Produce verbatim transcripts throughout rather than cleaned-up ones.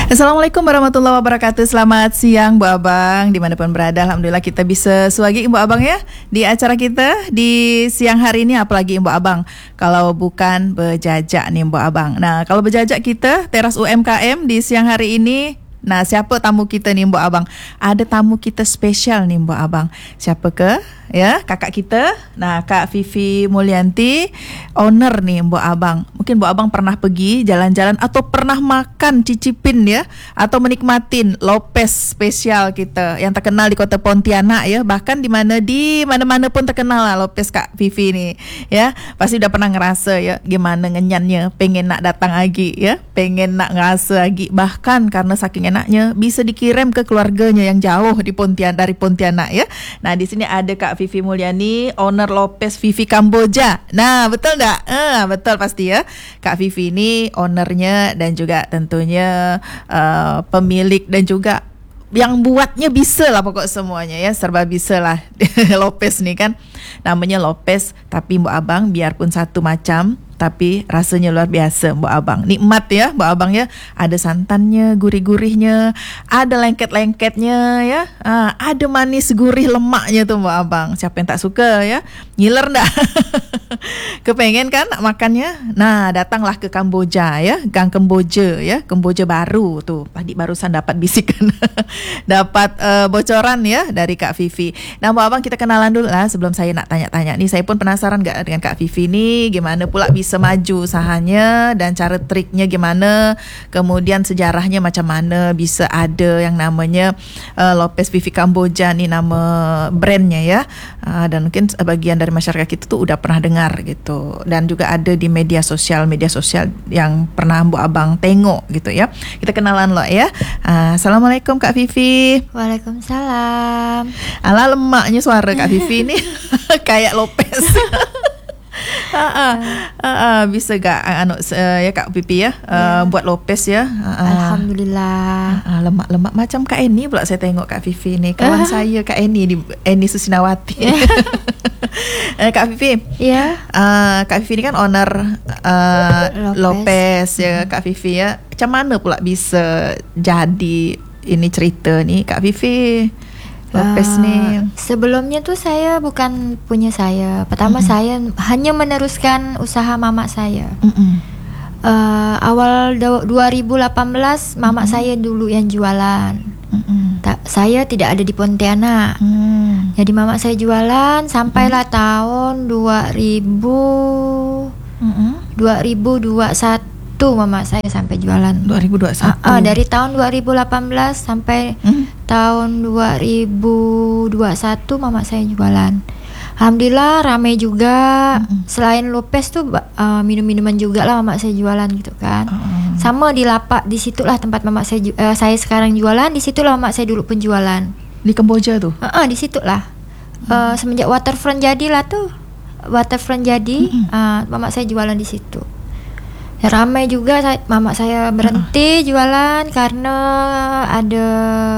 Assalamualaikum warahmatullahi wabarakatuh. Selamat siang Bu Abang, dimanapun berada. Alhamdulillah kita bisa suagi Bu Abang ya di acara kita di siang hari ini. Apalagi Bu Abang kalau bukan berjajak nih Bu Abang. Nah, kalau berjajak kita teras U M K M di siang hari ini. Nah, siapa tamu kita nih Bu Abang? Ada tamu kita spesial nih Bu Abang. Siapa ke? Ya, kakak kita. Nah, Kak Fifi Mulyanti, owner nih Bu Abang. Mungkin Bu Abang pernah pergi jalan-jalan atau pernah makan, cicipin ya, atau menikmatin Lopez spesial kita yang terkenal di Kota Pontianak ya. Bahkan di mana di mana-mana pun terkenal lah Lopez Kak Fifi nih ya. Pasti udah pernah ngerasa ya gimana ngenyannya, pengen nak datang lagi ya, pengen nak ngerasa lagi. Bahkan karena saking enaknya bisa dikirim ke keluarganya yang jauh di Pontianak, dari Pontianak ya. Nah, di sini ada Kak Fifi Mulyani, owner Lopez Fifi Kamboja. Nah, betul tak? Ah, betul pasti ya. Kak Fifi ini ownernya dan juga tentunya uh, pemilik dan juga yang buatnya bisa lah pokok semuanya ya, serba bisa lah. Lopez nih kan namanya Lopez, tapi Bu Abang biarpun satu macam tapi rasanya luar biasa Bu Abang. Nikmat ya Bu Abang ya. Ada santannya, gurih-gurihnya, ada lengket-lengketnya ya. Ah, ada manis gurih lemaknya tuh Bu Abang. Siapa yang tak suka ya? Ngiler ndak? Kepengen kan nak makannya? Nah, datanglah ke Kamboja ya, Gang Kemboja ya, Kemboja baru tuh. Tadi barusan dapat bisikan. Dapat uh, bocoran ya dari Kak Fifi. Nah, Bu Abang kita kenalan dulu lah sebelum saya nak tanya-tanya nih. Saya pun penasaran gak dengan Kak Fifi nih, gimana pula bisa bisa maju usahanya dan cara triknya gimana, kemudian sejarahnya macam mana bisa ada yang namanya uh, Lopez Fifi Kamboja nih nama brandnya ya, uh, dan mungkin sebagian dari masyarakat kita tuh udah pernah dengar gitu, dan juga ada di media sosial media sosial yang pernah Bu Abang tengok gitu ya. Kita kenalan loh ya. uh, Assalamualaikum Kak Fifi. Waalaikumsalam. Alah, lemaknya suara Kak Fifi nih kayak Lopez. Uh, uh, uh, uh, bisa gak anu uh, ya Kak Pipi ya, uh, yeah. buat Lopez ya. Uh, uh. Alhamdulillah. Uh, uh, lemak-lemak macam Kak Eni pula saya tengok Kak Fifi ni. Kawan uh. saya Kak Eni di Eni Susinawati. uh, Kak Fifi. Ya. Yeah. Uh, Kak Fifi ni kan owner uh, Lopez. Lopez ya Kak Fifi ya. Macam mana pula bisa jadi ini cerita ni Kak Fifi? Lopez uh, nih. Sebelumnya tuh saya bukan punya saya. Pertama mm-hmm. saya hanya meneruskan usaha mama saya. Mm-hmm. Uh, awal dua ribu delapan belas mama mm-hmm. saya dulu yang jualan. Mm-hmm. Ta- saya tidak ada di Pontianak. Mm. Jadi mama saya jualan sampailah mm-hmm. tahun dua ribu mm-hmm. dua ribu dua puluh satu. Tuh mama saya sampai jualan dua ribu dua puluh satu. Uh, uh, dari tahun dua ribu delapan belas sampai hmm? tahun dua ribu dua puluh satu mama saya jualan. Alhamdulillah ramai juga. Hmm. Selain Lopez tuh uh, minum-minuman juga lah mama saya jualan gitu kan. Hmm. Sama di lapak, di situlah tempat mama saya uh, saya sekarang jualan, di situlah mama saya dulu penjualan. Di Kamboja tuh. Uh, uh, di situlah. Hmm. Uh, semenjak waterfront jadilah tuh. Waterfront jadi, hmm. uh, mama saya jualan di situ. Ya, ramai juga saya, mama saya berhenti uh. jualan karena ada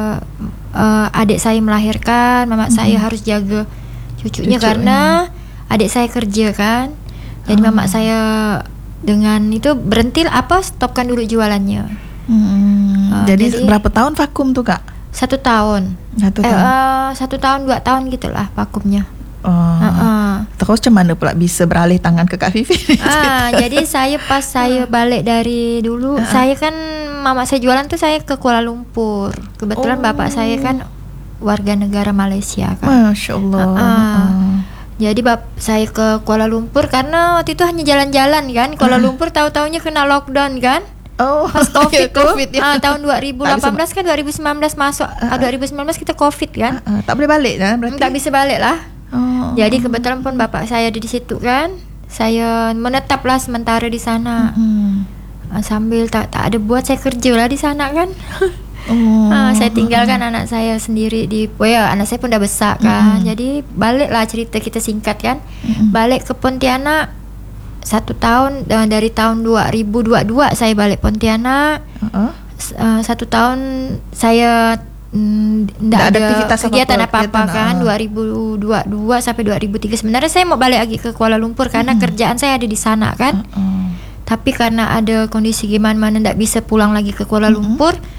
uh, adik saya melahirkan, mama uh. saya harus jaga cucunya Cucu, karena ya. adik saya kerja kan. Jadi uh. mama saya dengan itu berhenti apa stopkan dulu jualannya. Hmm. Uh, jadi, jadi berapa tahun vakum tuh Kak? Satu tahun. Satu eh, tahun. Uh, satu tahun dua tahun gitulah vakumnya. Oh, uh-uh. Terus macam mana pula bisa beralih tangan ke Kak Fifi? Ah, jadi saya pas saya balik dari dulu, uh-uh. saya kan mama saya jualan tuh saya ke Kuala Lumpur. Kebetulan oh. bapak saya kan warga negara Malaysia kan. Masya Allah. Uh-uh. Uh-uh. Jadi bap saya ke Kuala Lumpur karena waktu itu hanya jalan-jalan kan. Kuala uh. Lumpur tahu-taunya kena lockdown kan. Oh, pas COVID, COVID ya. ah, tahun dua ribu delapan belas kan dua ribu sembilan belas masuk. Uh-uh. dua ribu sembilan belas kita COVID kan. Uh-uh. Tak boleh balik lah berarti. Tak bisa balik lah. Oh. Jadi kebetulan pun bapak saya ada di situ kan. Saya menetaplah sementara di sana. Mm-hmm. Sambil tak tak ada buat saya kerja lah di sana kan. Oh. ah, saya tinggalkan mm-hmm. anak saya sendiri di, oh ya anak saya pun dah besar kan. Mm-hmm. Jadi baliklah cerita kita singkat kan. Mm-hmm. Balik ke Pontianak satu tahun uh, dari tahun dua ribu dua puluh dua saya balik Pontianak. Uh-uh. Uh, satu tahun saya tidak ada aktivitas kegiatan apa-apa kan. uh. dua ribu dua puluh dua sampai dua ribu tiga sebenarnya saya mau balik lagi ke Kuala Lumpur karena hmm. kerjaan saya ada di sana kan. uh-uh. Tapi karena ada kondisi gimana mana tidak bisa pulang lagi ke Kuala Lumpur, hmm.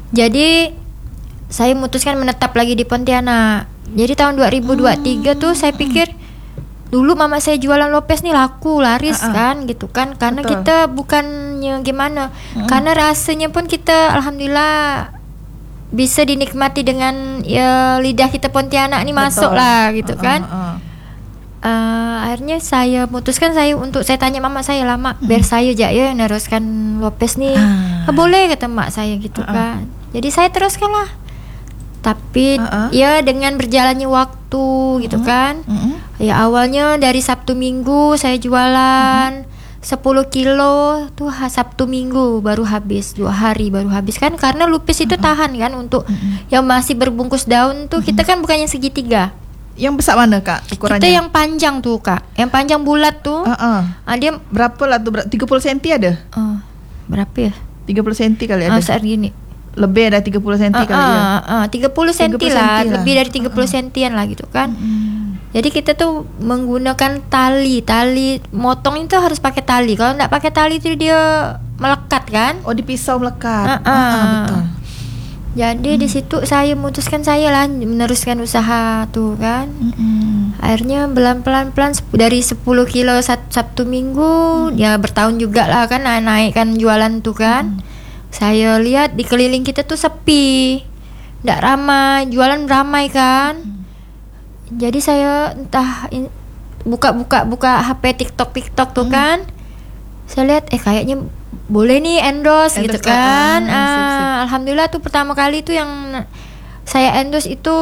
Jadi saya memutuskan menetap lagi di Pontianak. Jadi tahun dua ribu dua puluh tiga tuh saya pikir dulu mama saya jualan lopes nih laku laris uh-uh. kan gitu kan, karena Betul. kita bukannya gimana, uh-uh. karena rasanya pun kita alhamdulillah bisa dinikmati dengan ya lidah kita Pontianak nih. Betul. Masuk lah gitu uh-uh. kan. Uh-uh. Uh, akhirnya saya memutuskan saya untuk saya tanya mama saya lama uh-uh. biar saya aja ya yang neruskan lopes nih. Uh-uh. Ah, boleh kata mak saya gitu uh-uh. kan. Jadi saya teruskan lah. Tapi uh-uh. ya dengan berjalannya waktu gitu uh-uh. kan. Uh-uh. Ya awalnya dari Sabtu Minggu saya jualan uh-huh. sepuluh kilo tuh Sabtu Minggu baru habis, dua hari baru habis kan, karena lupis itu uh-huh. tahan kan untuk uh-huh. yang masih berbungkus daun tuh uh-huh. kita kan bukannya segitiga. Yang besar mana Kak ukurannya? Kita yang panjang tuh Kak, yang panjang bulat tuh. Uh-uh. Uh, dia berapa lah tuh? tiga puluh sentimeter ada? Uh, berapa ya? tiga puluh sentimeter kali ada. Uh, saat gini. Lebih ada tiga puluh sentimeter uh, kali ya. Uh, uh, tiga puluh sentimeter lah, lebih dari tiga puluh uh-uh. sentian lah gitu kan. Uh-uh. Jadi kita tuh menggunakan tali, tali motong itu harus pakai tali. Kalau nggak pakai tali itu dia melekat kan? Oh, dipisau melekat. Uh-uh. Uh, betul. Jadi hmm. di situ saya memutuskan saya lah meneruskan usaha tuh kan. Hmm. Akhirnya pelan-pelan-pelan dari sepuluh kilo Sabtu Minggu hmm. ya bertahun juga lah kan naik-naikkan jualan tuh kan. Hmm. Saya lihat di keliling kita tuh sepi, nggak ramai, jualan ramai kan. Hmm. Jadi saya entah in, buka-buka buka H P TikTok TikTok tuh hmm. kan, saya lihat eh kayaknya boleh nih endorse, endorse gitu kan. kan. Ah, sip, sip. Alhamdulillah tuh pertama kali tuh yang saya endorse itu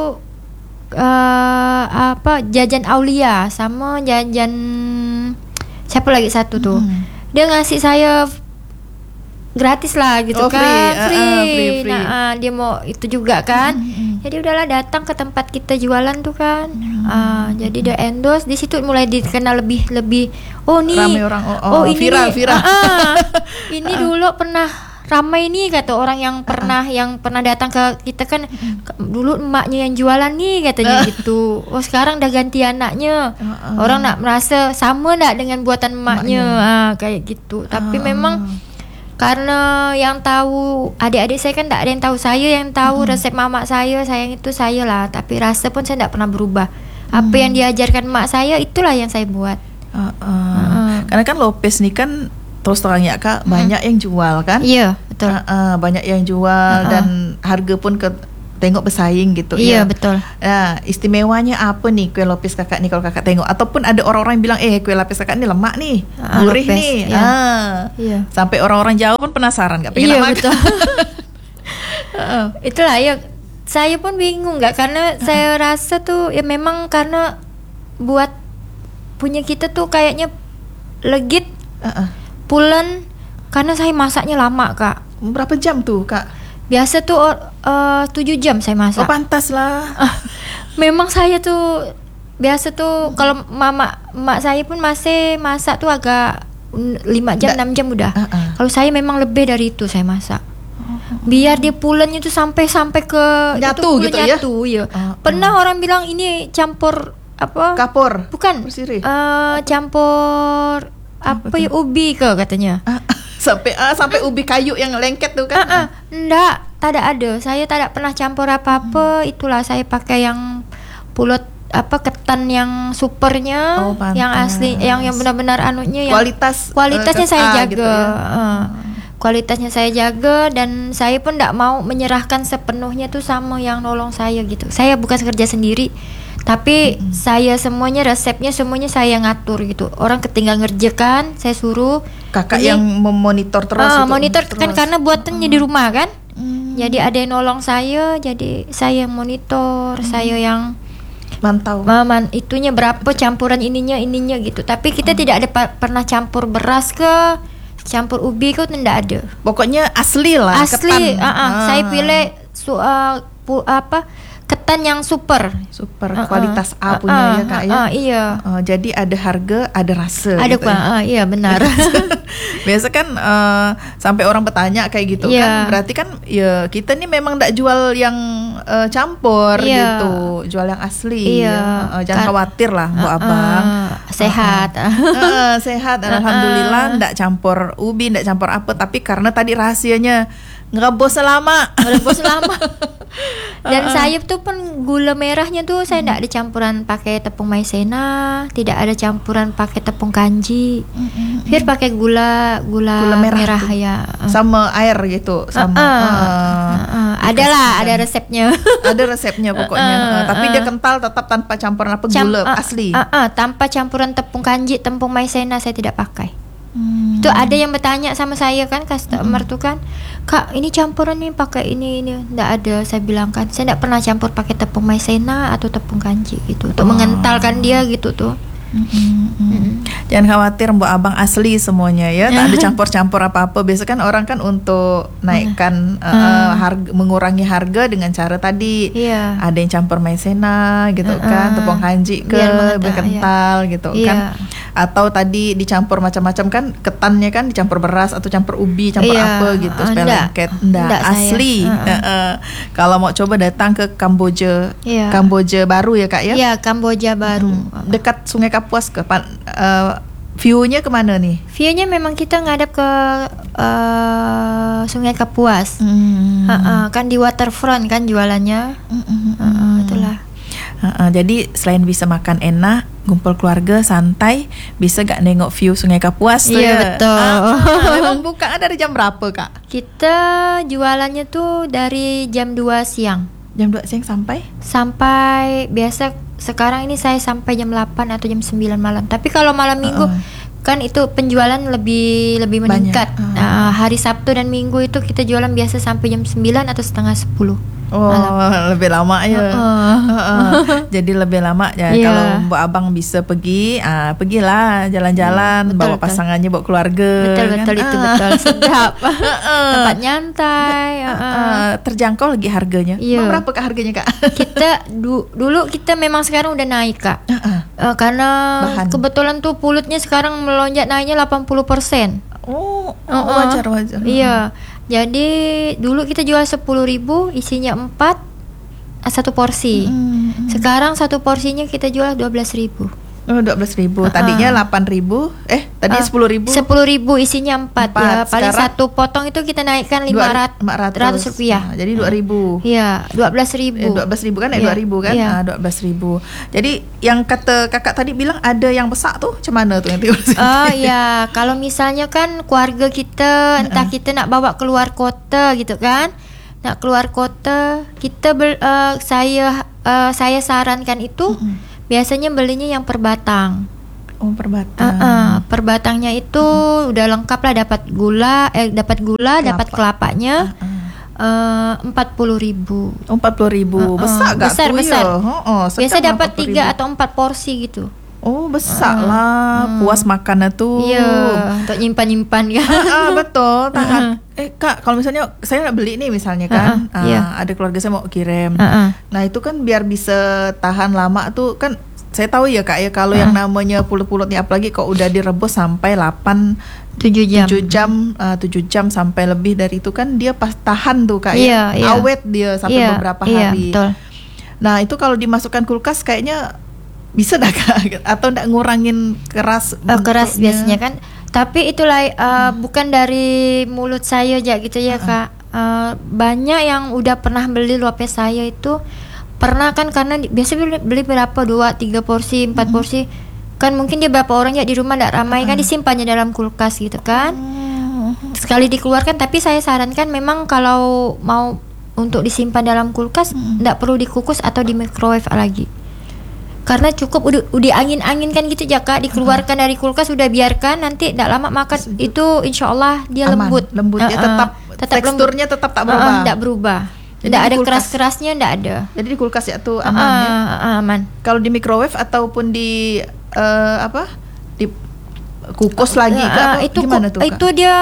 uh, apa jajan Aulia sama jajan siapa lagi satu tuh. Hmm. Dia ngasih saya gratis lah gitu oh, kan, free, free. Uh, uh, free, free. Nah, uh, dia mau itu juga kan. Mm-hmm. Jadi udahlah datang ke tempat kita jualan tuh kan. Mm-hmm. Uh, jadi dia endorse di situ mulai dikenal lebih lebih. Oh nih, ramai orang. Oh, oh, oh ini viral, nih, viral. Uh, uh, ini dulu pernah ramai nih kata orang yang pernah uh-uh. yang pernah datang ke kita kan. Mm-hmm. Dulu emaknya yang jualan nih katanya uh. gitu. Oh sekarang udah ganti anaknya. Uh-uh. Orang nak merasa sama ndak dengan buatan emaknya, emaknya. Uh, kayak gitu. Tapi uh. memang karena yang tahu adik-adik saya kan tak ada yang tahu, saya yang tahu mm-hmm. resep mama saya, sayang itu saya lah. Tapi rasa pun saya tidak pernah berubah. Mm. Apa yang diajarkan mak saya itulah yang saya buat. Uh, uh. Uh. Karena kan lopes nih kan terus terang ya Kak, mm. banyak yang jual kan? Iya betul. Uh, uh, banyak yang jual uh, uh. dan harga pun ke tengok bersaing gitu. Iya ya. betul. Nah, istimewanya apa nih kue lopes Kakak nih kalau Kakak tengok? Ataupun ada orang-orang yang bilang eh kue lopes Kakak nih lemak nih, ah, gurih lopes, nih. Iya. Ah. Iya. Sampai orang-orang Jawa pun penasaran nggak pengen iya, makan. Betul. uh. Itulah ya. Saya pun bingung nggak karena uh. saya rasa tuh ya memang karena buat punya kita tuh kayaknya legit, uh-uh. pulen karena saya masaknya lama Kak. Berapa jam tuh Kak? Biasa tuh uh, tujuh jam saya masak. Oh pantas lah. Memang saya tuh biasa tuh kalau mama mak saya pun masih masak tuh agak lima jam enam jam udah. Uh-uh. Kalau saya memang lebih dari itu saya masak. Uh-uh. Biar dia pulennya tuh sampai sampai ke nyatu gitu nyatu, ya. ya. Uh-uh. Pernah orang bilang ini campur apa? Kapur. Bukan. Uh, campur apa, apa ya ubi ke katanya. Uh-uh. Sampai uh, sampai ubi kayu yang lengket tuh kan? Uh-uh. Enggak, tidak ada. Saya tidak pernah campur apa-apa. Hmm. Itulah saya pakai yang pulut apa ketan yang supernya, oh, yang asli, yang yang benar-benar anunya yang kualitas kualitasnya uh, saya A, jaga. Gitu ya? uh, kualitasnya saya jaga dan saya pun tidak mau menyerahkan sepenuhnya tuh sama yang nolong saya gitu. Saya bukan kerja sendiri. Tapi mm-hmm. saya semuanya resepnya semuanya saya ngatur gitu. Orang ketinggal ngerjakan, saya suruh. Kakak ini, yang memonitor terus uh, itu. Monitor terus. kan karena buatannya mm. di rumah kan. Mm. Jadi ada yang nolong saya, jadi saya yang monitor, mm. saya yang mantau. Maman itunya berapa campuran ininya ininya gitu. Tapi kita mm. tidak ada pa- pernah campur beras ke campur ubi kok tidak ada. Pokoknya asli lah. Asli. Uh-uh. Ah. Saya pilih su- uh, pu- apa ketan yang super, super uh-uh. kualitas A punya uh-uh. ya Kak ya. Uh-uh, iya. Uh, jadi ada harga, ada rasa. Ada gitu Kak, ya. uh, iya benar. Biasa kan uh, sampai orang bertanya kayak gitu yeah. kan, berarti kan ya kita nih memang tidak jual yang uh, campur yeah. gitu, jual yang asli. Yeah. Ya. Uh, jangan kan, khawatir lah, Bu uh-uh. Abang. Sehat. Uh-uh. uh, sehat, alhamdulillah. Tidak campur ubi, tidak campur apa, tapi karena tadi rahasianya ngerebus selama. Ngerebus lama. Dan sayur tuh pun gula merahnya tuh saya tidak ada campuran pakai tepung maizena, tidak ada campuran pakai tepung kanji. Biar pakai gula gula, Gula merah merah, tuh. ya. Sama air gitu, sama. Uh, uh, uh, uh, uh. Ada lah, ada resepnya. Ada resepnya pokoknya. Uh, uh, Uh, tapi uh. dia kental tetap tanpa campuran apa Cam- gula uh, asli. uh, uh, tanpa campuran tepung kanji, tepung maizena saya tidak pakai. Hmm. Itu ada yang bertanya sama saya kan, customer tuh kan, Kak ini campuran nih pakai ini ini. Nggak ada, saya bilang kan saya nggak pernah campur pakai tepung maizena atau tepung kanji gitu untuk Oh. mengentalkan dia gitu tuh. Mm-mm. Jangan khawatir, Mbak Abang asli semuanya ya, tak ada campur-campur apa-apa. Biasa kan orang kan untuk naikkan uh, uh, harga, mengurangi harga dengan cara tadi. Iya. Ada yang campur maizena gitu Uh-uh. kan, tepung kanji ke Biar mengental, biar kental gitu Iya. kan. Atau tadi dicampur macam-macam kan, ketannya kan dicampur beras atau campur ubi, campur Iya. apa gitu Uh, supaya enggak. lengket. Enggak, Enggak, saya. asli. Uh-uh. Uh-uh. Kalau mau coba datang ke Kamboja, Iya. Kamboja baru ya Kak ya. Iya, Kamboja baru. Hmm. Dekat Sungai Kapuas ke pan, uh, view-nya kemana nih? View-nya memang kita ngadap ke uh, Sungai Kapuas. Hmm. Uh-uh, kan di waterfront kan jualannya. Uh-uh, itulah. Uh-uh, jadi selain bisa makan enak, kumpul keluarga santai, bisa gak nengok view Sungai Kapuas tuh Iya, ya? betul. Uh-uh. Memang buka dari jam berapa Kak? Kita jualannya tuh dari jam dua siang Jam dua siang sampai? sampai biasa sekarang ini saya sampai jam delapan atau jam sembilan malam. Tapi kalau malam minggu Uh-uh. kan itu penjualan lebih lebih Banyak. meningkat. Uh. Nah, hari Sabtu dan Minggu itu kita jualan biasa sampai jam sembilan atau setengah sepuluh. Oh, lebih lama ya. Uh-uh. Uh-uh. Jadi lebih lama ya. Iya. Kalau Mbak Abang bisa pergi, ah pergilah jalan-jalan, Hmm, bawa betul, betul. pasangannya, bawa keluarga. Betul kan? betul itu Ah. betul sedap. Uh-uh. Tempat nyantai. uh-uh. Uh, terjangkau lagi harganya. Iya. Emang berapa Kak harganya Kak? Kita du- dulu kita memang sekarang udah naik Kak. Uh-uh. Eh, karena Bahan. kebetulan tuh pulutnya sekarang melonjak naiknya delapan puluh persen. Oh, oh Uh-uh. wajar wajar. Iya. Jadi dulu kita jual sepuluh ribu, isinya empat, eh, satu porsi. Mm, mm. Sekarang satu porsinya kita jual dua belas ribu. Oh, dua belas ribu. Uh-uh. Tadinya delapan ribu. Eh, tadinya sepuluh ribu. Sepuluh ribu isinya empat, Empat. ya. Paling Sekarang satu potong itu kita naikkan lima ratus rupiah. Nah, jadi dua ribu. Iya, dua belas ribu. Eh, dua belas ribu kan? Eh, Iya, dua ribu kan? iya. Ah, dua belas ribu. Jadi yang kata kakak tadi bilang ada yang besar tuh, macam mana tuh yang tiga belas ribu? Oh ya, kalau misalnya kan keluarga kita, entah kita nak bawa keluar kota gitu kan, nak keluar kota, kita bel, eh, saya eh, saya sarankan itu biasanya belinya yang per batang. Oh, per batang. Uh, uh, per batangnya itu udah lengkap lah, dapat gula, eh dapat gula, Kelapa. dapat kelapanya. Uh-uh. Empat puluh ribu. Oh, empat puluh ribu. Uh-uh. Besar gak Besar, tuh besar. ya? Oh, oh, Biasa sedang dapat empat puluh tiga ribu. atau empat porsi gitu. Oh, besar lah. Puas makannya tuh. Iya, untuk nyimpan-nyimpan ya. Ah, ah, betul, tahan. Eh Kak, kalau misalnya saya nak beli nih misalnya kan, Uh-uh, ah, iya. ada keluarga saya mau kirim. Uh-uh. Nah itu kan biar bisa tahan lama tuh kan, saya tahu ya Kak ya, kalau yang namanya pulut-pulut nih apalagi kalau udah direbus sampai delapan Tujuh jam. tujuh jam uh, tujuh jam sampai lebih dari itu kan dia pas tahan tuh Kak ya. Iya, iya. Awet dia sampai Iya, beberapa iya, hari. betul. Nah itu kalau dimasukkan kulkas kayaknya bisa dah Kak, atau enggak ngurangin keras Eh, keras bentuknya? biasanya kan. Tapi itulah eh, bukan dari mulut saya aja gitu ya Kak. Eh, banyak yang udah pernah beli luapnya saya itu pernah kan, karena di- biasa beli, beli berapa, dua tiga porsi, empat porsi kan, mungkin dia berapa orang ya di rumah tidak ramai kan, disimpannya dalam kulkas gitu kan. Sekali dikeluarkan, tapi saya sarankan memang kalau mau untuk disimpan dalam kulkas tidak perlu dikukus atau di microwave lagi. Karena cukup udah, udah angin-angin kan gitu ya Kak, dikeluarkan dari kulkas udah biarkan, nanti tidak lama makan itu insya Allah dia Aman, lembut. lembut ya, Uh-uh. tetap, teksturnya lembut. tetap tak Uh-uh, berubah. tidak berubah. Jadi Tidak di ada kulkas. keras-kerasnya, tidak ada. Jadi di kulkas ya tuh aman Uh-uh, ya. uh-uh, aman. Kalau di microwave ataupun di eh, apa? Di kukus lagi Uh, Kak, uh, atau itu gimana ku- tuh Kak? itu dia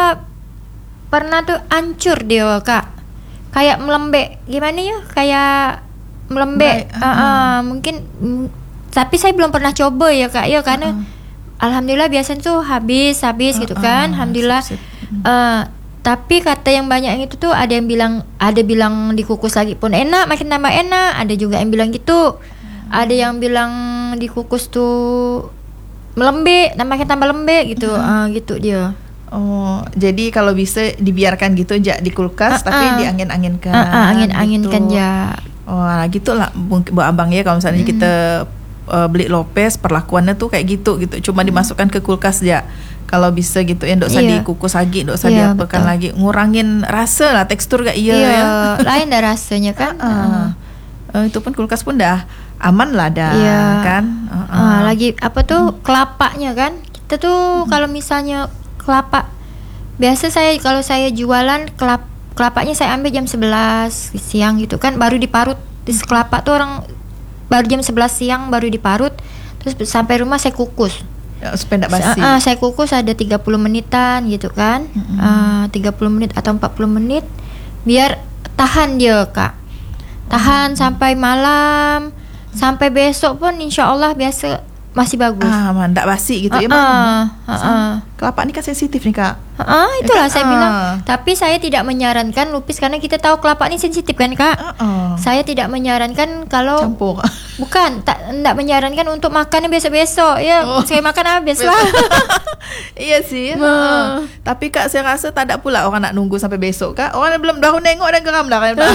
pernah tuh hancur dia Kak, kayak melembek gimana ya, kayak melembek. Baik, Uh, uh, mungkin mm, tapi saya belum pernah coba ya Kak ya, karena alhamdulillah biasanya tuh habis habis gitu Uh-uh, kan, alhamdulillah. sip, sip. Uh, tapi kata yang banyak yang itu tuh ada yang bilang, ada bilang dikukus lagi pun enak, makin tambah enak. Ada juga yang bilang gitu. Ada yang bilang dikukus tuh melembek, nah makin tambah lembek gitu. Ah, gitu dia. Oh, jadi kalau bisa dibiarkan gitu aja di kulkas, uh, tapi uh, diangin-anginkan. Uh, uh, angin-anginkan gitu. ya. Oh, gitulah mungkin Bu Abang ya, kalau misalnya hmm. kita uh, beli Lopez, perlakuannya tuh kayak gitu gitu. Cuma hmm. dimasukkan ke kulkas ya. Kalau bisa gitu ya, ndak usah yeah. dikukus lagi, ndak usah yeah, diapakan betul. lagi, ngurangin rasa lah, tekstur gak iya yeah, ya. Lain dah rasanya kan. Uh, uh. Uh, itu pun kulkas pun dah aman lah dah yeah. kan. Uh, uh. Uh, lagi apa tuh hmm. kelapanya kan. Kita tuh hmm. kalau misalnya kelapa, biasa saya kalau saya jualan kelap, kelapanya saya ambil jam sebelas siang gitu kan, baru diparut. Di kelapa tuh orang baru jam sebelas siang baru diparut, terus sampai rumah saya kukus. Ya, supaya tidak basi. Uh, uh, saya kukus ada tiga puluh menitan gitu kan. Mm-hmm. uh, tiga puluh menit atau empat puluh menit biar tahan dia, Kak. Tahan mm-hmm. sampai malam, sampai besok pun insya Allah biasa masih bagus. Ah, tidak basi gitu uh, ya, Bang. Uh, uh, uh. Kelapa ini kan sensitif nih, Kak. Uh, uh, itulah ya, saya uh. bilang. Tapi saya tidak menyarankan lupis karena kita tahu kelapa ini sensitif kan, Kak. Uh, uh. Saya tidak menyarankan kalau campur. Bukan, tak tidak menyarankan untuk makannya besok-besok. Ya, oh. saya makan habis lah. Iya sih. Uh. Uh. Tapi Kak, saya rasa tak ada pula orang nak nunggu sampai besok, Kak. Orang belum baru nengok dan geram dah kan. uh,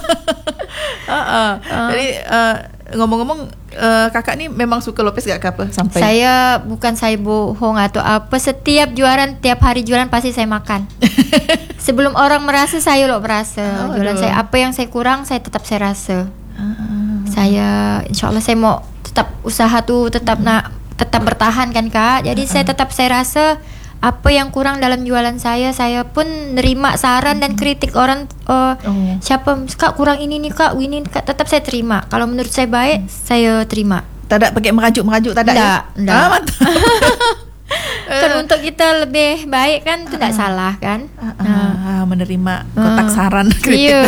uh. uh. Jadi uh, ngomong-ngomong, uh, kakak ni memang suka Lopez gak ke apa sampai? Saya bukan saya bohong atau apa. Setiap jualan, tiap hari jualan pasti saya makan. Sebelum orang merasa, saya loh merasa. Oh, jualan aduh. Saya apa yang saya kurang, saya tetap saya rasa. Uh, Saya, insya Allah saya mau tetap usaha tuh tetap uh, nak tetap bertahan kan, Kak. Jadi uh, saya tetap saya rasa apa yang kurang dalam jualan saya, saya pun nerima saran dan kritik orang. Uh, oh. Siapa Kak kurang ini nih Kak, ini Kak, tetap saya terima. Kalau menurut saya baik, saya terima. Tak ada pakai merajuk-merajuk, tak ada ya? Tidak. Ah, kan untuk kita lebih baik kan, itu tidak uh, salah kan. Uh, uh, uh, menerima kotak uh, saran kritik. Iya.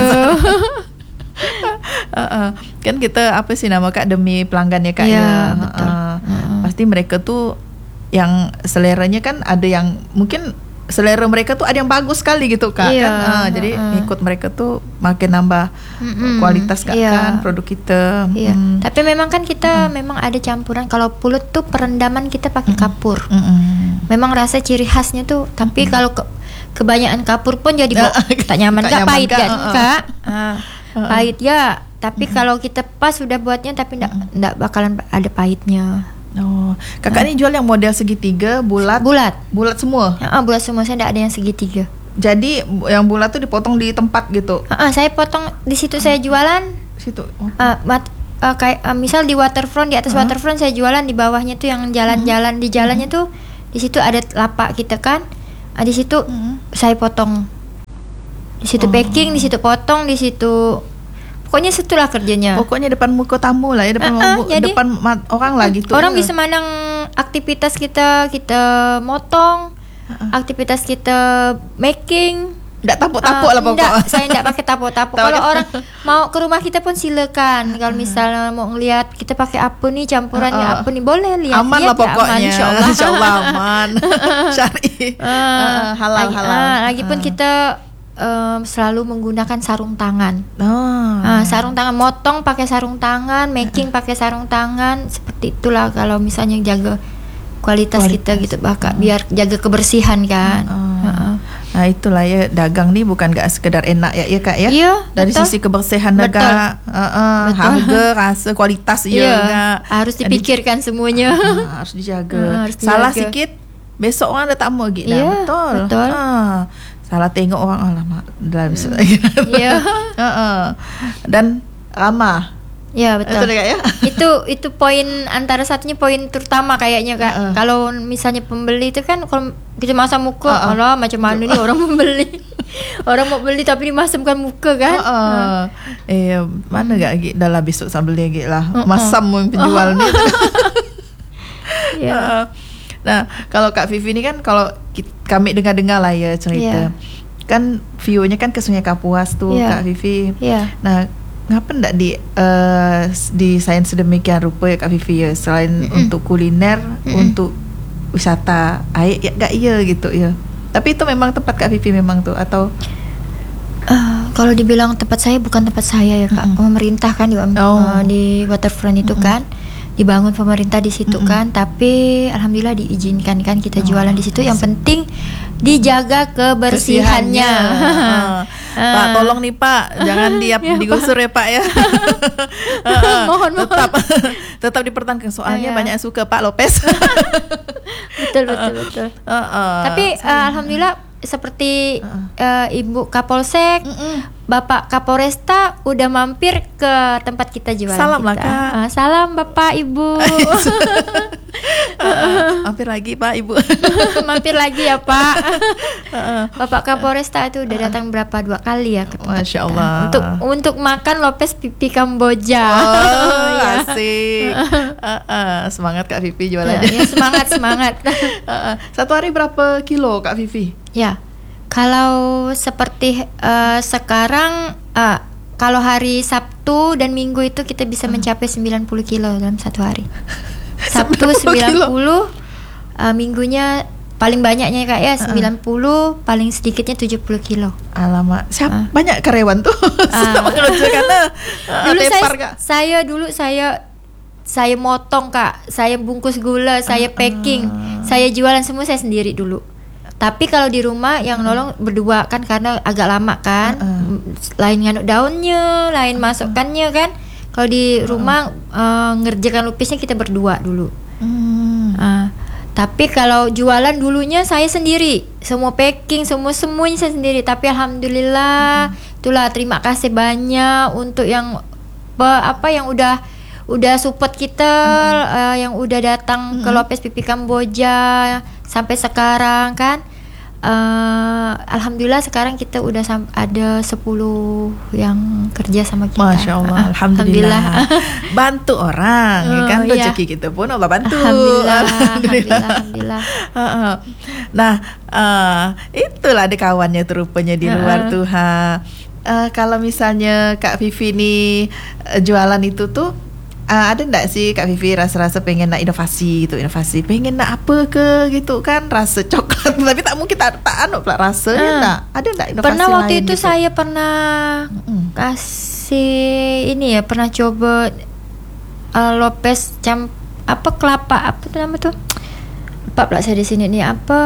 uh, uh. Kan kita apa sih nama Kak, demi pelanggan ya Kak ya. Ya betul. Uh, uh. Pasti mereka tuh yang seleranya kan ada yang mungkin selera mereka tuh ada yang bagus sekali gitu Kak. Iya, kan uh, jadi uh, ikut mereka tuh makin nambah mm-mm, kualitas Kak, iya. kan produk kita. Iya. Mm. Tapi memang kan kita mm. memang ada campuran. Kalau pulut tuh perendaman kita pakai mm. kapur. Mm-mm. Memang rasa ciri khasnya tuh. Tapi mm. kalau ke, kebanyakan kapur pun jadi bo- tak nyaman Kak, pahit kan uh, Kak. Uh, uh, pahit ya. Tapi mm. kalau kita pas sudah buatnya tapi enggak mm. enggak bakalan ada pahitnya. Oh, kakak nah. ni jual yang model segitiga, bulat, bulat, bulat semua. Ya, uh, bulat semua. Saya tidak ada yang segitiga. Jadi yang bulat tuh dipotong di tempat gitu. Uh, uh, saya potong di situ uh. saya jualan. Situ. Oh. Uh, mat, uh, kayak uh, misal di waterfront, di atas uh. waterfront saya jualan, di bawahnya tuh yang jalan-jalan, uh. di jalannya uh. tuh di situ ada lapak kita kan. Uh, di situ uh. saya potong. Di situ oh. packing, di situ potong, di situ. Pokoknya situlah kerjanya. Pokoknya depan muka tamu lah ya, depan uh, uh, muka, jadi, depan mat, orang lah gitu. Orang ya. bisa mandang aktivitas kita, kita motong, uh, uh. aktivitas kita making. Nggak tapuk-tapuk uh, lah pokoknya. Enggak, saya enggak pakai tapuk-tapuk. Kalau orang mau ke rumah kita pun silakan. Kalau misalnya mau ngelihat kita pakai apa nih, campurannya uh, uh. apa nih, boleh lihat. Aman lihat lah pokoknya. Aman, insyaallah. Insyaallah aman. Syar'i. Uh, uh, halal lagi, halal. Uh, lagipun uh. kita Um, selalu menggunakan sarung tangan. Oh. Uh, sarung tangan, motong pakai sarung tangan, making pakai sarung tangan, seperti itulah kalau misalnya jaga kualitas, kualitas. kita gitu, bakal biar jaga kebersihan kan. Uh, uh. Uh. Nah itulah ya, dagang nih bukan gak sekedar enak ya, ya Kak ya. Iya, dari betul. Sisi kebersihan juga, uh, uh, harga, rasa, kualitas iya, ya. Harus dipikirkan Jadi, semuanya. Uh, harus dijaga. Uh, harus dijaga. Salah sikit, besok orang dah tak mau lagi. Iya, betul. betul. Uh. Salah tengok orang, alamak, dah bisa lagi. Iya. Dan ramah. Ya betul. Itu, ya? itu itu poin antara satunya poin terutama kayaknya Kak. Uh-uh. Kalau misalnya pembeli itu kan kalau kita masam muka, uh-uh. alah macam mana nih orang membeli. Orang mau beli tapi dimasamkan muka kan. Uh-uh. Uh. Eh mana gak lagi dah lah besok sambil lagi lah. Uh-uh. Masam yang penjual uh-uh. ni. Ya. Uh-uh. Nah, kalau Kak Vivi ni kan kalau kita, kami dengar-dengar lah ya cerita. Yeah. Kan view-nya kan ke Sungai Kapuas tuh yeah. Kak Vivi. Yeah. Nah, ngapa ndak di uh, desain sedemikian rupa ya Kak Vivi ya, selain mm-mm. untuk kuliner, mm-mm. untuk wisata air ya gak iya gitu ya. Tapi itu memang tempat Kak Vivi memang tuh atau uh, kalau dibilang tempat saya bukan tempat saya ya Kak. Mm-mm. Pemerintah kan di, oh. uh, di waterfront itu Mm-mm. kan dibangun pemerintah di situ mm-hmm. kan, tapi alhamdulillah diizinkan kan kita jualan oh, di situ. Yang penting dijaga kebersihannya. uh, Pak, tolong nih Pak, jangan dia ya, digusur Pak. ya Pak ya. Mohon tetap tetap dipertahankan soalnya uh, ya. banyak yang suka Pak Lopez. betul betul betul. Uh, uh, Tapi uh, alhamdulillah seperti uh, uh, Ibu Kapolsek, uh-uh. Bapak Kapolresta udah mampir ke tempat kita jualan. Salam kita. lah Kak. Uh, salam Bapak Ibu. uh, mampir lagi Pak Ibu. Mampir lagi ya Pak. uh, Bapak Kapolresta itu udah datang berapa dua kali ya ke tempat Masya kita. Allah. Untuk untuk makan Lopez pipi Kamboja. Oh, ya. Asik. uh, uh, semangat Kak Vivi jualannya. Ya, ya, semangat semangat. uh, uh. Satu hari berapa kilo Kak Vivi? Ya, kalau seperti uh, sekarang, uh, kalau hari Sabtu dan Minggu itu kita bisa mencapai sembilan puluh kilo dalam satu hari. Sabtu sembilan puluh, uh, Minggunya paling banyaknya Kak ya sembilan puluh, uh-uh. paling sedikitnya tujuh puluh kilo. Alamak, siapa uh. banyak karyawan tuh? Uh. karena uh, dulu tepar, saya, Kak. saya dulu saya saya motong Kak, saya bungkus gula, saya packing, uh. saya jualan semua saya sendiri dulu. Tapi kalau di rumah yang nolong berdua kan karena agak lama kan, uh-uh. lain nganuk daunnya, lain uh-uh. masukkannya kan. Kalau di rumah uh, ngerjakan lupisnya kita berdua dulu. Uh. Uh, tapi kalau jualan dulunya saya sendiri, semua packing, semua semuanya saya sendiri. Tapi alhamdulillah, uh-uh. itulah terima kasih banyak untuk yang apa yang udah udah support kita, uh-uh. uh, yang udah datang uh-uh. ke Lopez Pipi Kamboja sampai sekarang kan. Uh, Alhamdulillah sekarang kita udah sam- ada sepuluh yang kerja sama kita. Masya Allah, Alhamdulillah, Alhamdulillah. Bantu orang uh, kan rezeki iya. kita pun Allah bantu. Alhamdulillah, Alhamdulillah, Alhamdulillah. uh, uh. Nah uh, itulah ada kawannya tuh rupanya di luar uh. tuh ha. Uh, kalau misalnya Kak Vivi nih uh, jualan itu tuh uh, ada enggak sih Kak Vivi rasa-rasa pengen nak inovasi gitu, inovasi pengen nak apa ke gitu kan, rasa coklat tapi tak mungkin tak tak anu pula rasanya uh, enggak. Ada enggak inovasi pernah lain waktu itu gitu? saya pernah mm. kasih ini ya, pernah coba uh, Lopez cam apa kelapa apa tuh nama tuh lupa pula saya di sini nih apa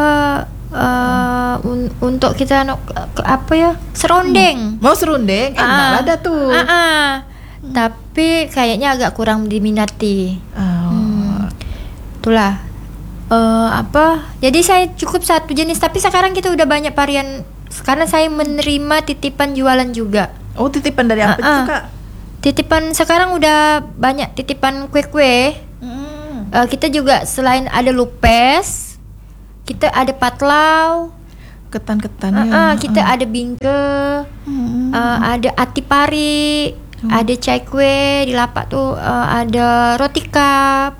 uh, un- untuk kita no, apa ya serondeng. Hmm. Mau serondeng enak uh, ada tuh. Uh, uh. Hmm. Tapi kayaknya agak kurang diminati. Oh. Hmm. Itulah uh, apa? Jadi saya cukup satu jenis. Tapi sekarang kita udah banyak varian. Karena saya menerima titipan jualan juga. Oh, titipan dari apa uh-uh. itu Kak? Titipan sekarang udah banyak titipan kue-kue. Hmm. Uh, kita juga selain ada lupes, kita ada patlau, ketan-ketannya. Uh-uh, kita uh. ada bingke, hmm. uh, ada atipari. Hmm. Ada cai kue di lapak tuh, uh, ada roti cup,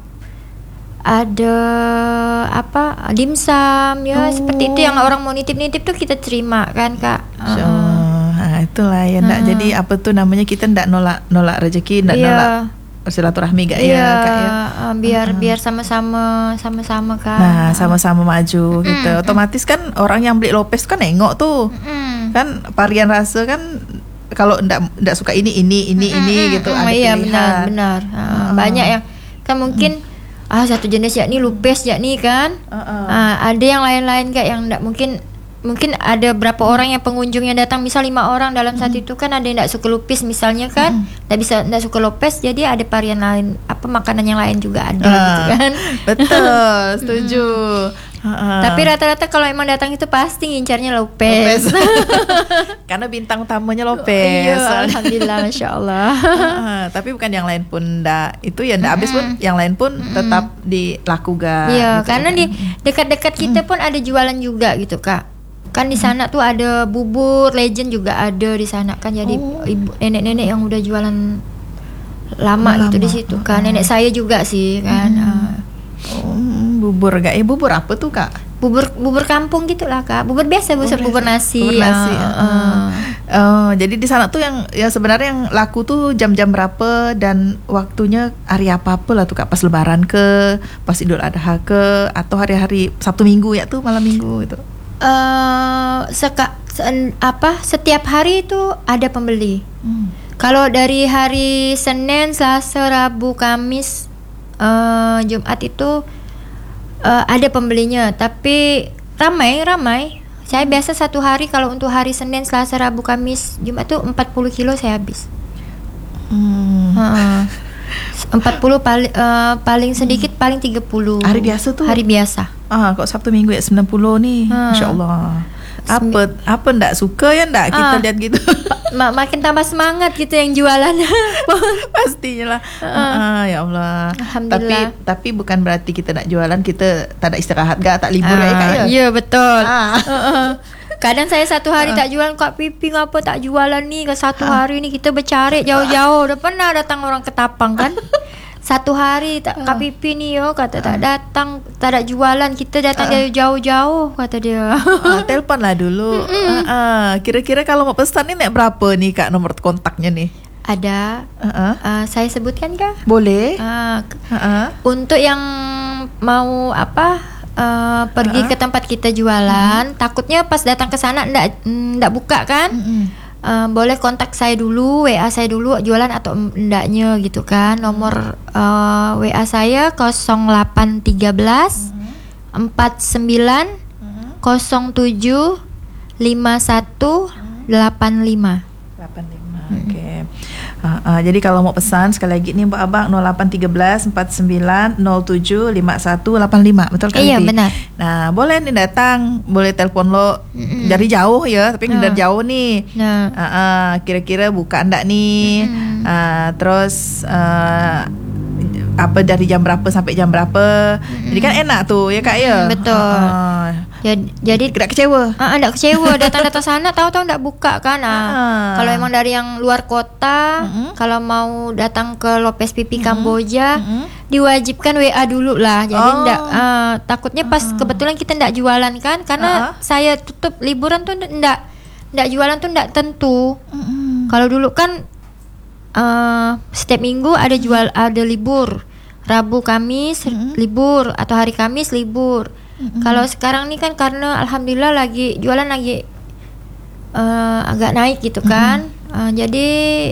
ada apa dimsum ya, oh. seperti itu yang orang mau nitip-nitip tuh kita terima kan Kak. Uh. Nah, itulah ya ndak. Uh. Jadi apa tuh namanya kita ndak nolak nolak rezeki, ndak yeah. nolak silaturahmi gak yeah. ya Kak ya. Uh, biar uh. biar sama-sama sama-sama Kak. Nah sama-sama maju mm-hmm. gitu. Otomatis kan orang yang beli Lopez kan nengok tuh, mm-hmm. kan varian rasa kan. Kalau ndak ndak suka ini ini ini mm, ini mm, gitu mm, ada iya, pilihan. benar benar. Uh, uh. Banyak yang kan mungkin mm. ah satu jenis yakni lupes yakni kan. Uh, uh. Uh, ada yang lain-lain kayak yang ndak mungkin mungkin ada berapa orang yang pengunjung yang datang misal lima orang dalam saat mm. itu kan ada yang ndak suka lupis misalnya kan. Ndak mm. bisa ndak suka lopes jadi ada varian lain apa makanan yang lain juga ada uh, gitu kan. Betul, setuju. Uh-uh. Tapi rata-rata kalau emang datang itu pasti ngincarnya Lopez, Lopez. Karena bintang tamunya Lopez. Iya, alhamdulillah, masya Allah. uh, tapi bukan yang lain pun ndak itu ya ndak habis pun yang lain pun mm-hmm. tetap dilakukan. Iya, gitu karena kan. di dekat-dekat kita mm. pun ada jualan juga gitu Kak. Kan di sana tuh ada bubur legend juga ada di sana kan, jadi oh. ibu nenek-nenek yang udah jualan lama, lama. gitu di situ kan. Nenek saya juga sih kan. Mm. Uh. Oh, bubur gak? Eh bubur apa tuh Kak? Bubur bubur kampung gitulah Kak. Bubur biasa, bubur, bubur nasi. Bubur nasi. Uh, uh. Uh. Uh, jadi di sana tuh yang ya sebenarnya yang laku tuh jam-jam berapa dan waktunya hari apa-apa lah tuh Kak, pas lebaran ke, pas Idul Adha ke, atau hari-hari Sabtu Minggu ya tuh malam Minggu gitu. Uh, seka, se- apa setiap hari itu ada pembeli. Hmm. Kalau dari hari Senin, Selasa, Rabu, Kamis, Uh, Jumat itu uh, ada pembelinya, tapi ramai ramai Saya biasa satu hari kalau untuk hari Senin, Selasa, Rabu, Kamis, Jumat tuh empat puluh kilo saya habis. Hmm. Uh, empat puluh paling uh, paling sedikit hmm. paling tiga puluh. Hari biasa tuh? Hari biasa. Ah, kok Sabtu Minggu ya sembilan puluh nih. Hmm. Masya-Allah. Apa apa ndak suka ya ndak kita ah, lihat gitu. Mak makin tambah semangat gitu yang jualan. Pastinya lah. Uh, ah, ya Allah. Alhamdulillah. Tapi tapi bukan berarti kita nak jualan kita tak ada istirahat gak, tak libur uh, ya Kak ya. Iya betul. Ah. Uh, uh. Kadang saya satu hari uh. tak jualan, Kak Pipi ngapa tak jualan nih? Ke satu uh. hari ni kita bercari jauh-jauh. Udah pernah datang orang ke Tapang kan? Satu hari tak uh. Kak Pipi ni yo kata uh. tak datang, tak ada jualan, kita datang uh. jauh-jauh kata dia. Uh, teleponlah dulu. Uh, uh. Kira-kira kalau mau pesan ni nak berapa nih Kak nomor kontaknya nih? Ada. Uh-uh. Uh, saya sebutkan kah? Boleh. Uh, uh-uh. Untuk yang mau apa uh, pergi uh-uh. ke tempat kita jualan, uh-huh. takutnya pas datang ke sana ndak ndak buka kan? Uh-uh. Uh, boleh kontak saya dulu, W A saya dulu jualan atau endaknya gitu kan. Nomor uh, W A saya nol delapan tiga belas empat sembilan nol tujuh lima satu delapan lima. delapan lima. Oke. Okay. Uh, uh, jadi kalau mau pesan sekali lagi nih Mbak Abang nol delapan tiga belas empat sembilan nol tujuh lima satu delapan lima. Betul kan? Iya, benar. Nah, boleh nih datang, boleh telepon lo mm-mm. dari jauh ya, tapi uh. dari jauh nih. Nah. Uh, uh, kira-kira buka enggak nih? Uh, terus uh, apa dari jam berapa sampai jam berapa? Mm-hmm. Jadi kan enak tuh ya Kak ya. Betul. Uh, jadi jadi tidak kecewa. Ah, uh, tidak kecewa datang-datang sana tahu-tahu tidak buka kan. Uh. Uh. Kalau emang dari yang luar kota, mm-hmm. kalau mau datang ke Lopez Pipi mm-hmm. Kamboja, mm-hmm. diwajibkan W A dulu lah. Jadi oh. ndak uh, takutnya pas uh. kebetulan kita ndak jualan kan, karena uh. saya tutup liburan tuh ndak ndak jualan tuh ndak tentu. Mm-hmm. Kalau dulu kan Uh, setiap minggu ada jual, ada libur, Rabu Kamis mm-hmm. libur atau hari Kamis libur. Mm-hmm. Kalau sekarang ini kan karena alhamdulillah lagi jualan lagi uh, agak naik gitu kan. Mm-hmm. uh, jadi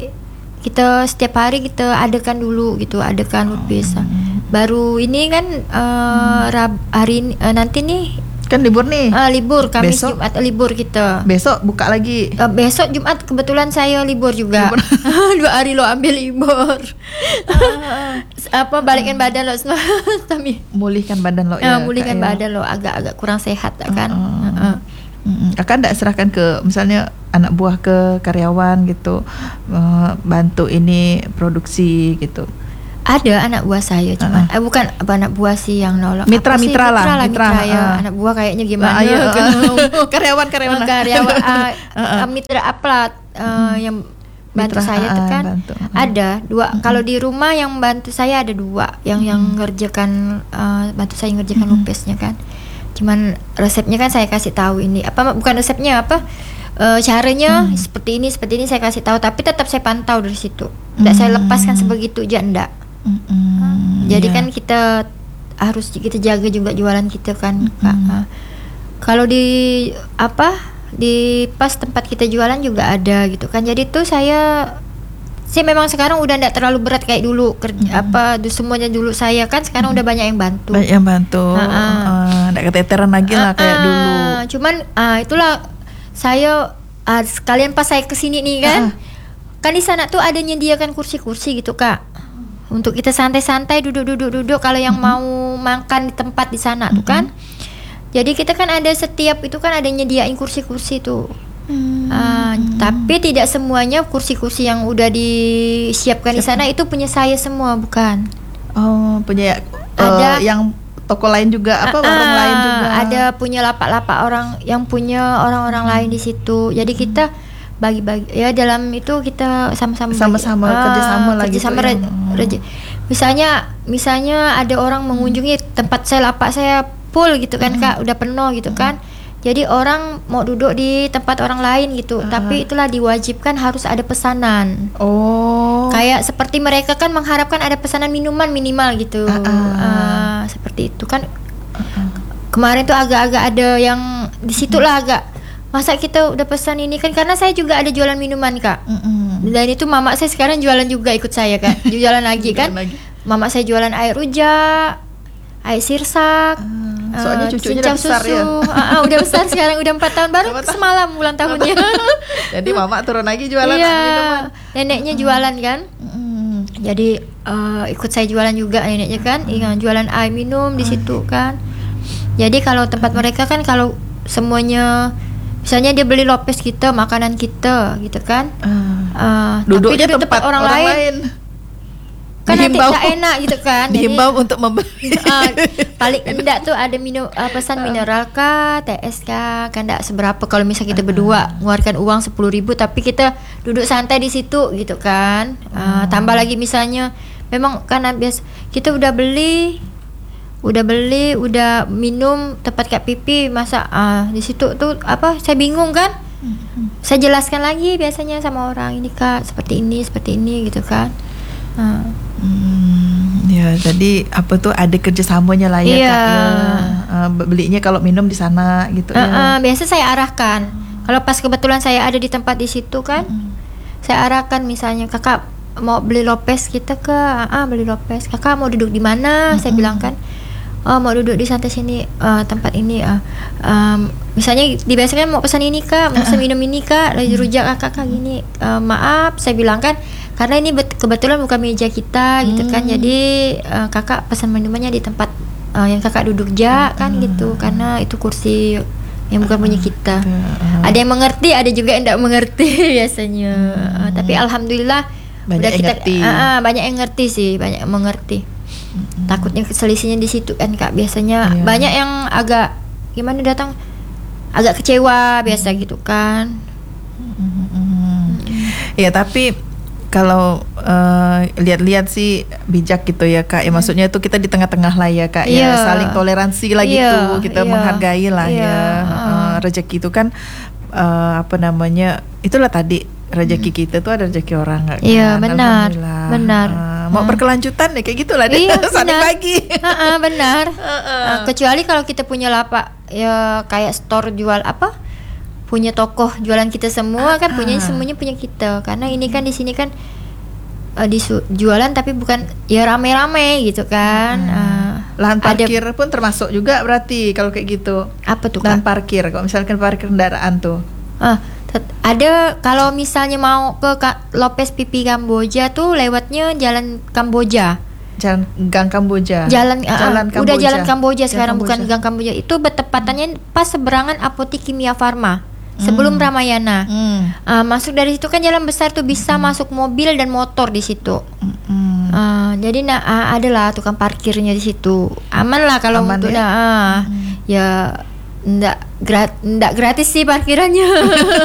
kita setiap hari kita adakan dulu gitu, adakan lupis. Mm-hmm. Baru ini kan uh, mm-hmm. Rab, hari ini, uh, nanti nih kan libur nih. Uh, libur Kamis besok, Jumat libur kita. Besok buka lagi. Uh, besok Jumat kebetulan saya libur juga. Libur. Dua hari lo ambil libur. uh, apa balikin uh. badan lo semua. Mulihkan badan lo ya. Uh, ya. mulihkan badan lo agak-agak kurang sehat kan. Uh, uh. Uh, uh. Kakak enggak serahkan ke misalnya anak buah ke karyawan gitu, uh, bantu ini produksi gitu. Ada anak buah saya cuma uh-uh. eh, bukan anak buah sih yang nolong. Mitra mitra lah, mitra, mitra, mitra ya. Uh. Anak buah kayaknya gimana? Uh, uh, uh. karyawan karyawan uh, karyawan uh, uh-uh. mitra apa uh, yang bantu mitra, saya tuh kan bantu. Uh. Ada dua. Uh-uh. Kalau di rumah yang bantu saya ada dua yang uh-uh. yang ngerjakan uh, bantu saya ngerjakan uh-uh. lupesnya kan. Cuman resepnya kan saya kasih tahu ini apa bukan resepnya apa uh, caranya uh-uh. seperti ini seperti ini saya kasih tahu, tapi tetap saya pantau dari situ. Tidak uh-uh. saya lepaskan sebegitu aja enggak. Mm-hmm. Jadi yeah. kan kita harus kita jaga juga jualan kita kan. Mm-hmm. uh, Kalau di apa di pas tempat kita jualan juga ada gitu kan. Jadi tuh saya sih memang sekarang udah tidak terlalu berat kayak dulu kerja mm-hmm. apa semuanya dulu saya kan sekarang mm-hmm. udah banyak yang bantu. Banyak yang bantu. Tidak uh-uh. keteteran lagi lah uh-uh. kayak dulu. Cuman uh, itulah saya uh, sekalian pas saya kesini nih kan, uh-uh. kan di sana tuh ada nyediakan kursi-kursi gitu Kak. Untuk kita santai-santai duduk-duduk-duduk kalau yang mm-hmm. mau makan di tempat di sana mm-hmm. tuh kan. Jadi kita kan ada setiap itu kan ada nyediain kursi-kursi tuh. Mm-hmm. Uh, tapi tidak semuanya kursi-kursi yang udah disiapkan Siapa? Di sana itu punya saya semua bukan. Oh, punya ada uh, yang toko lain juga apa uh, orang uh, lain juga. Ada punya lapak-lapak orang yang punya orang-orang lain di situ. Jadi kita bagi-bagi ya dalam itu kita sama-sama sama-sama bagi, kerjasama uh, lagi kerjasama gitu, re- ya. re- misalnya misalnya ada orang mengunjungi tempat saya lapak saya full gitu kan hmm. Kak udah penuh gitu hmm. kan, jadi orang mau duduk di tempat orang lain gitu uh. tapi itulah diwajibkan harus ada pesanan. Oh, kayak seperti mereka kan mengharapkan ada pesanan minuman minimal gitu. uh, uh. Uh, seperti itu kan. uh. Kemarin tuh agak-agak ada yang di situ lah agak masa kita udah pesan ini kan, karena saya juga ada jualan minuman Kak. Mm-hmm. Dan itu mama saya sekarang jualan juga ikut saya kan. Jualan lagi kan. Lagi. Mama saya jualan air rujak, air sirsak, uh. Soalnya Uh, cucunya cincang udah besar susu. ya. Uh, uh, udah besar sekarang, udah empat tahun baru Empat tahun. semalam ulang tahunnya. Jadi mama turun lagi jualan Iya, minuman. neneknya jualan kan. Mm. Jadi uh, ikut saya jualan juga neneknya kan, Iya, jualan air minum di situ kan. Jadi kalau tempat mereka kan kalau semuanya, misalnya dia beli lopes kita, makanan kita gitu kan. Uh, Duduknya tapi di tempat orang, orang lain, lain kan nanti dihimbau, tak enak gitu kan. dihimbau Jadi, untuk membeli. uh, paling enggak tuh ada minum uh, pesan mineral kah, T S kah, kan enggak seberapa kalau misalnya kita berdua mengeluarkan uang sepuluh ribu tapi kita duduk santai di situ gitu kan. Uh, tambah lagi misalnya memang karena biasa kita udah beli udah beli udah minum tempat kat pipi, masa uh, di situ tuh apa, saya bingung kan. Saya jelaskan lagi biasanya sama orang, ini Kak seperti ini seperti ini gitu kan. Uh. Hmm, ya jadi apa tuh ada kerjasamanya lah ya, Iya. Kak ya. Uh, belinya kalau minum di sana gitu Uh, ya. uh, biasa saya arahkan. Kalau pas kebetulan saya ada di tempat di situ kan, Mm. saya arahkan misalnya kakak mau beli lopes kita ke, ah beli lopes. Kakak mau duduk di mana? Mm-hmm. Saya bilang kan, oh mau duduk di santai sini, uh, tempat ini. Uh, um, misalnya dibiasakan mau pesan ini Kak, mau pesan minum ini Kak, lagi rujak kakak Kak gini. Uh, maaf, saya bilang kan. Karena ini bet- kebetulan bukan meja kita gitu kan, Hmm. jadi uh, kakak pesan minumannya di tempat uh, yang kakak duduk ja kan Hmm. gitu, karena itu kursi yang bukan punya kita. Hmm. Ada yang mengerti, ada juga yang tidak mengerti biasanya. Hmm. Uh, tapi alhamdulillah Banyak udah yang kita ngerti. uh, uh, banyak yang ngerti sih, banyak yang mengerti. Hmm. Takutnya selisihnya di situ kan Kak, biasanya Iya. banyak yang agak gimana datang agak kecewa biasa gitu kan. Hmm. Ya tapi kalau uh, lihat-lihat sih bijak gitu ya Kak. Ya maksudnya itu kita di tengah-tengah lah ya Kak ya, Iya. saling toleransi lah Iya, gitu. Kita iya. menghargai lah Iya, ya. uh. Uh, rezeki itu kan uh, apa namanya? Itulah tadi rezeki kita tuh ada rezeki orang nggak kan? Iya, benar. Alhamdulillah. Benar. Uh, mau Hmm. berkelanjutan ya kayak gitulah deh. Iya, saling benar. bagi. Uh-uh, benar. Uh-uh. Uh, kecuali kalau kita punya lapak ya kayak store jual apa, punya tokoh jualan kita semua kan, punya semuanya punya kita. Karena ini kan di sini kan uh, disu- jualan tapi bukan ya rame-rame gitu kan. Uh, Lahan ada- parkir pun termasuk juga berarti kalau kayak gitu. apa tuh Lahan Kak? parkir, kalau misalkan parkir kendaraan tuh. Ah, tet- ada kalau misalnya mau ke Ka- Lopes Pipi Kamboja tuh lewatnya jalan Kamboja. Jalan Gang Kamboja. Jalan, uh, Jalan uh, udah jalan Kamboja Jalan sekarang, Kamboja. bukan Gang Kamboja. Itu bertepatannya pas seberangan Apotik Kimia Farma sebelum Ramayana. Hmm. Uh, masuk dari situ kan jalan besar tuh, bisa masuk mobil dan motor di situ. Hmm. Uh, jadi nah uh, adalah tukang parkirnya di situ. Aman lah kalau Aman untuk ya? nah, uh, ya ndak grat ndak gratis sih parkirannya.